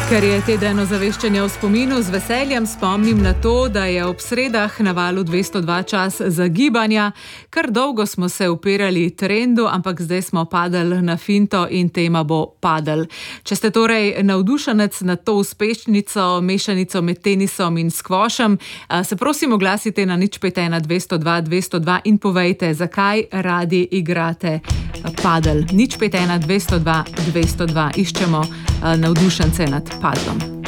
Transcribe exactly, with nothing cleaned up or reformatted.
Ker je teden ozaveščanja o spominu, z veseljem spomnim na to, da je ob sredah na Valu dvesto dva čas za gibanja. Kar dolgo smo se upirali trendu, ampak zdaj smo padali na finto in tema bo padel. Če ste torej navdušenec nad to uspešnico, mešanico med tenisom in skvošem, se prosim oglasite na nič pet ena dvesto dva dvesto dva in povejte, zakaj radi igrate padel. nič pet ena dvesto dva dvesto dva. Iščemo navdušence nad padlom.